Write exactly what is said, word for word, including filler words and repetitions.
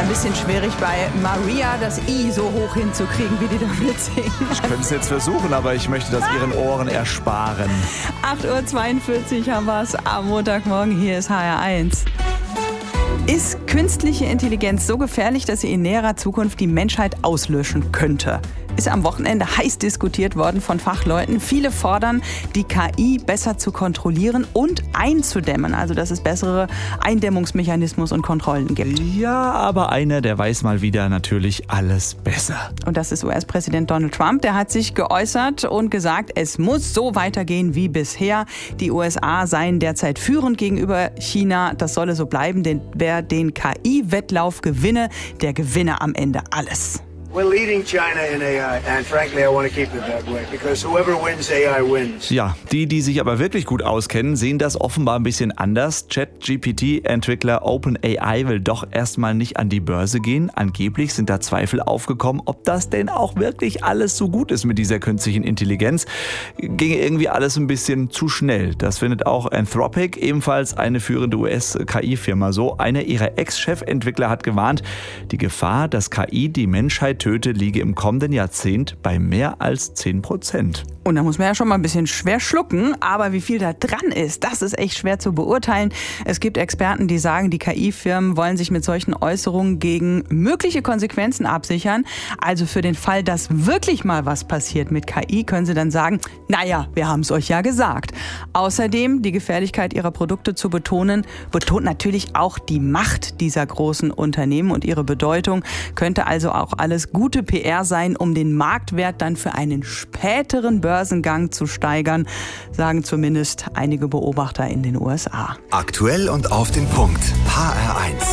bisschen schwierig bei Maria das I so hoch hinzukriegen, wie die damit singen. Ich könnte es jetzt versuchen, aber ich möchte das Ihren Ohren ersparen. acht Uhr zweiundvierzig haben wir es am Montagmorgen. Hier ist H R eins. Ist künstliche Intelligenz so gefährlich, dass sie in näherer Zukunft die Menschheit auslöschen könnte? Ist am Wochenende heiß diskutiert worden von Fachleuten. Viele fordern, die K I besser zu kontrollieren und einzudämmen. Also, dass es bessere Eindämmungsmechanismus und Kontrollen gibt. Ja, aber einer, der weiß mal wieder natürlich alles besser. Und das ist U S-Präsident Donald Trump. Der hat sich geäußert und gesagt, es muss so weitergehen wie bisher. Die U S A seien derzeit führend gegenüber China. Das solle so bleiben, denn wer den K I-Wettlauf gewinne, der gewinne am Ende alles. We're leading China in A I, and frankly, I want to keep it that way, because whoever wins A I wins. Ja, die, die sich aber wirklich gut auskennen, sehen das offenbar ein bisschen anders. ChatGPT-Entwickler OpenAI will doch erstmal nicht an die Börse gehen. Angeblich sind da Zweifel aufgekommen, ob das denn auch wirklich alles so gut ist mit dieser künstlichen Intelligenz. Ginge irgendwie alles ein bisschen zu schnell. Das findet auch Anthropic, ebenfalls eine führende U S-K I-Firma, so. Einer ihrer Ex-Chefentwickler hat gewarnt, die Gefahr, dass K I die Menschheit töte, liege im kommenden Jahrzehnt bei mehr als zehn Prozent. Und da muss man ja schon mal ein bisschen schwer schlucken, aber wie viel da dran ist, das ist echt schwer zu beurteilen. Es gibt Experten, die sagen, die K I-Firmen wollen sich mit solchen Äußerungen gegen mögliche Konsequenzen absichern. Also für den Fall, dass wirklich mal was passiert mit K I, können sie dann sagen, naja, wir haben es euch ja gesagt. Außerdem, die Gefährlichkeit ihrer Produkte zu betonen, betont natürlich auch die Macht dieser großen Unternehmen und ihre Bedeutung. Könnte also auch alles gute P R sein, um den Marktwert dann für einen späteren Börsengang zu steigern, sagen zumindest einige Beobachter in den U S A. Aktuell und auf den Punkt. H R eins.